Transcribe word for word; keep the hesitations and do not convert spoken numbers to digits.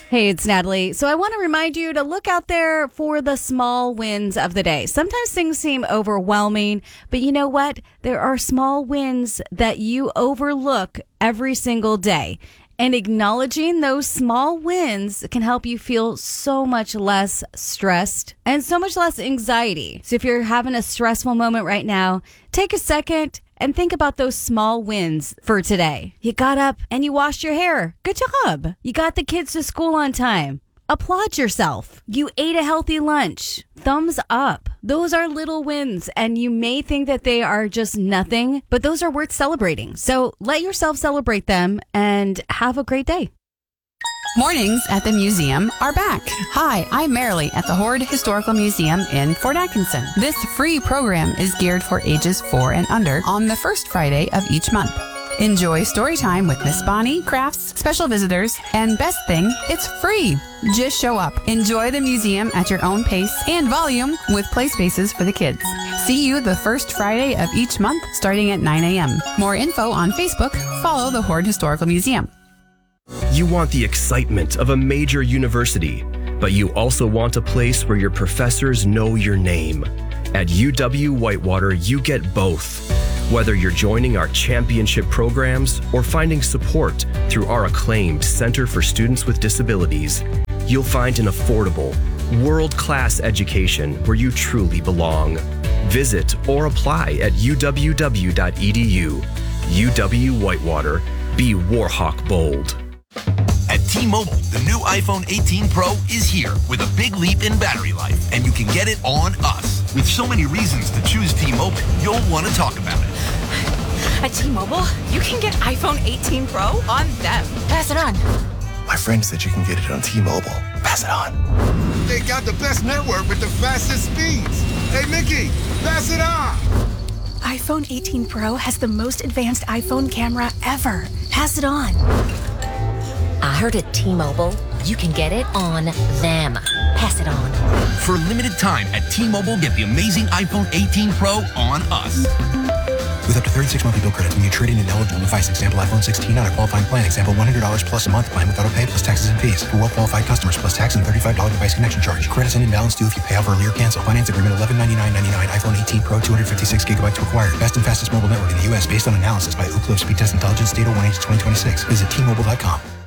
Hey, it's Natalie. So I want to remind you to look out there for the small wins of the day. Sometimes things seem overwhelming, but you know what? There are small wins that you overlook every single day. And acknowledging those small wins can help you feel so much less stressed and so much less anxiety. So if you're having a stressful moment right now, take a second and think about those small wins for today. You got up and you washed your hair. Good job. You got the kids to school on time. Applaud yourself. You ate a healthy lunch. Thumbs up. Those are little wins, and you may think that they are just nothing, but those are worth celebrating. So let yourself celebrate them and have a great day. Mornings at the museum are back. Hi, I'm Marilee at the Hoard Historical Museum in Fort Atkinson. This free program is geared for ages four and under on the first Friday of each month. Enjoy story time with Miss Bonnie, crafts, special visitors, and best thing, it's free. Just show up. Enjoy the museum at your own pace and volume with play spaces for the kids. See you the first Friday of each month starting at nine a.m. More info on Facebook. Follow the Hoard Historical Museum. You want the excitement of a major university, but you also want a place where your professors know your name. At U W-Whitewater, you get both. Whether you're joining our championship programs or finding support through our acclaimed Center for Students with Disabilities, you'll find an affordable, world-class education where you truly belong. Visit or apply at u w w dot e d u. U W-Whitewater. Be Warhawk bold. At T-Mobile, the new iPhone eighteen Pro is here with a big leap in battery life, and you can get it on us. With so many reasons to choose T-Mobile, you'll want to talk about it. At T-Mobile, you can get iPhone eighteen Pro on them. Pass it on. My friend said you can get it on T-Mobile. Pass it on. They got the best network with the fastest speeds. Hey, Mickey, pass it on. iPhone eighteen Pro has the most advanced iPhone camera ever. Pass it on. I heard at T-Mobile, you can get it on them. Pass it on. For a limited time at T-Mobile, get the amazing iPhone eighteen Pro on us. With up to thirty-six monthly bill credits when you trade in an eligible device. Example, iPhone sixteen on a qualifying plan. Example, one hundred dollars plus a month plan with auto pay plus taxes and fees. For well-qualified customers plus tax and thirty-five dollars device connection charge. Credits and imbalance due if you pay off early or cancel. Finance agreement eleven ninety-nine ninety-nine. iPhone eighteen Pro, two hundred fifty-six gigabytes required. Best and fastest mobile network in the U S based on analysis by Ookla Speed Test Intelligence Data one eight twenty twenty-six. Visit T Mobile dot com.